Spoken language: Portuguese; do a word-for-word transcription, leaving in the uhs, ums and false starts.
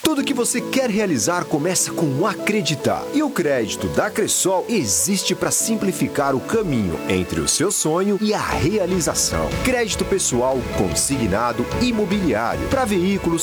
Tudo que você quer realizar começa com acreditar. E o crédito da Cressol existe para simplificar o caminho entre o seu sonho e a realização. Crédito pessoal, consignado, imobiliário, para veículos,